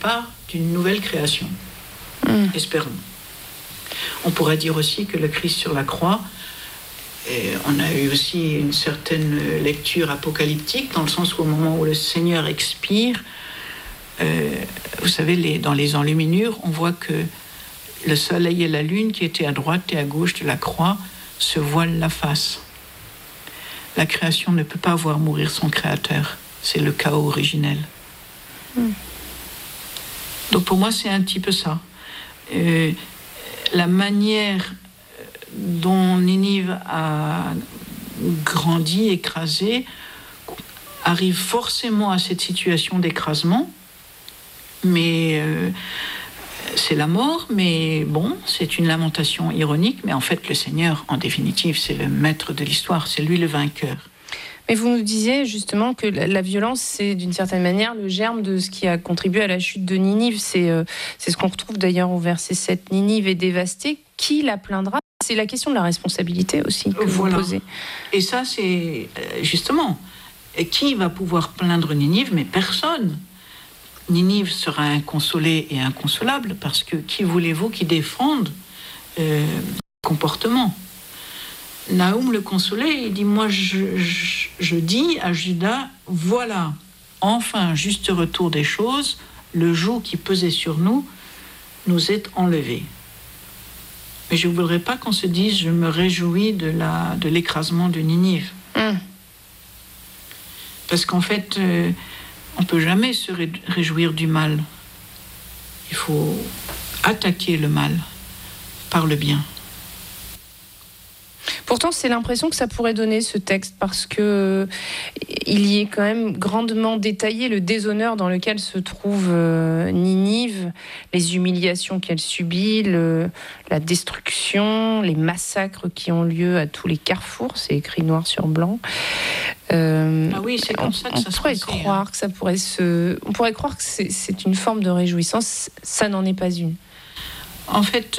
départ d'une nouvelle création. Espérons. On pourrait dire aussi que le Christ sur la croix, et on a eu aussi une certaine lecture apocalyptique, dans le sens où au moment où le Seigneur expire, vous savez, dans les enluminures, on voit que le soleil et la lune, qui étaient à droite et à gauche de la croix, se voilent la face. La création ne peut pas voir mourir son créateur. C'est le chaos originel. Donc pour moi, c'est un petit peu ça. La manière dont Ninive a grandi, écrasé, arrive forcément à cette situation d'écrasement, mais c'est la mort, mais bon, c'est une lamentation ironique, mais en fait, le Seigneur, en définitive, c'est le maître de l'histoire, c'est lui le vainqueur. Mais vous nous disiez justement que la violence, c'est d'une certaine manière le germe de ce qui a contribué à la chute de Ninive. C'est ce qu'on retrouve d'ailleurs au verset 7. Ninive est dévastée, qui la plaindra ? C'est la question de la responsabilité aussi que vous posez. Et ça, c'est justement, qui va pouvoir plaindre Ninive ? Mais personne. Ninive sera inconsolée et inconsolable, parce que qui voulez-vous qui défende comportement ? Nahum le consolait, il dit, moi je dis à Judas, voilà, enfin, juste retour des choses, le joug qui pesait sur nous est enlevé. Mais je ne voudrais pas qu'on se dise, je me réjouis de l'écrasement de Ninive. Parce qu'en fait, on ne peut jamais se réjouir du mal. Il faut attaquer le mal par le bien. Pourtant, c'est l'impression que ça pourrait donner ce texte, parce que il y est quand même grandement détaillé le déshonneur dans lequel se trouve Ninive, les humiliations qu'elle subit, la destruction, les massacres qui ont lieu à tous les carrefours. C'est écrit noir sur blanc. Ah oui, c'est comme ça que ça se passe. On pourrait croire que c'est une forme de réjouissance. Ça n'en est pas une. En fait,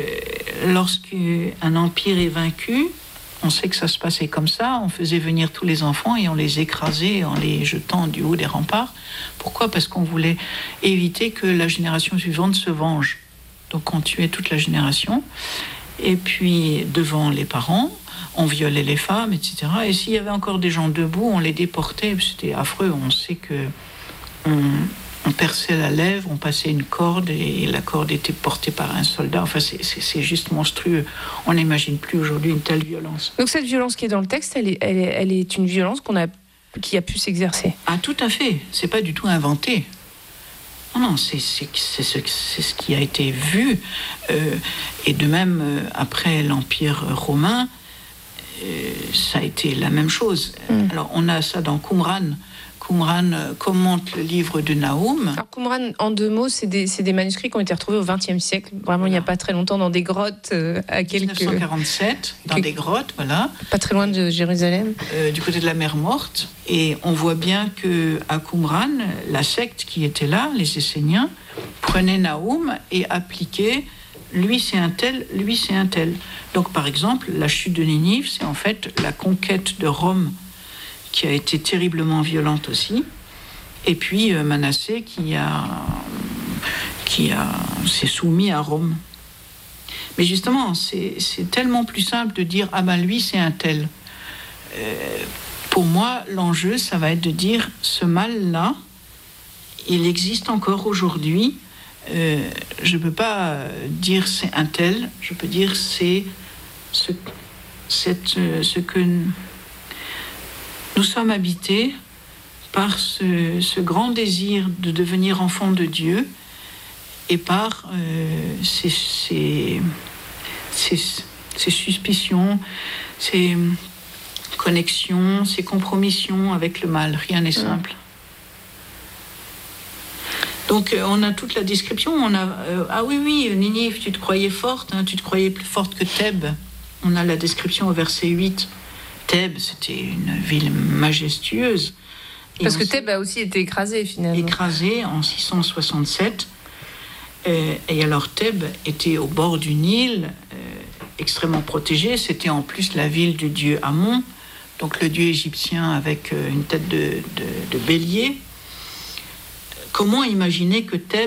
lorsqu'un empire est vaincu, on sait que ça se passait comme ça. On faisait venir tous les enfants et on les écrasait en les jetant du haut des remparts. Pourquoi ? Parce qu'on voulait éviter que la génération suivante se venge. Donc on tuait toute la génération. Et puis, devant les parents, on violait les femmes, etc. Et s'il y avait encore des gens debout, on les déportait. C'était affreux. On sait que on perçait la lèvre, on passait une corde et la corde était portée par un soldat. Enfin, c'est juste monstrueux. On n'imagine plus aujourd'hui une telle violence. Donc cette violence qui est dans le texte, elle est une violence qui a pu s'exercer. Ah, tout à fait. C'est pas du tout inventé. Non, c'est ce qui a été vu. Et de même, après l'Empire romain, ça a été la même chose. Alors, on a ça dans Qumran. Qumran commente le livre de Nahum. Alors Qumran, en 2 mots, c'est des manuscrits qui ont été retrouvés au XXe siècle, vraiment il n'y a pas très longtemps, dans des grottes à quelques... 1947, dans des grottes, voilà. Pas très loin de Jérusalem. Du côté de la mer Morte. Et on voit bien qu'à Qumran, la secte qui était là, les Esséniens, prenait Nahum et appliquait lui c'est un tel, lui c'est un tel. Donc par exemple, la chute de Ninive, c'est en fait la conquête de Rome, qui a été terriblement violente aussi, et puis Manassé qui s'est soumis à Rome. Mais justement, c'est tellement plus simple de dire ah ben lui c'est un tel. Pour moi, l'enjeu, ça va être de dire ce mal-là, il existe encore aujourd'hui. Je ne peux pas dire c'est un tel, je peux dire c'est ce que nous sommes habités par ce grand désir de devenir enfant de Dieu et par ces suspicions, ces connexions, ces compromissions avec le mal. Rien n'est simple. Donc on a toute la description. On a ah oui, Ninive, tu te croyais forte, hein, tu te croyais plus forte que Thèbes. On a la description au verset 8. Thèbes, c'était une ville majestueuse. Parce que Thèbes a aussi été écrasée, finalement. Écrasée en 667. Et alors Thèbes était au bord du Nil, extrêmement protégée. C'était en plus la ville du dieu Amon, donc le dieu égyptien avec une tête de bélier. Comment imaginer que Thèbes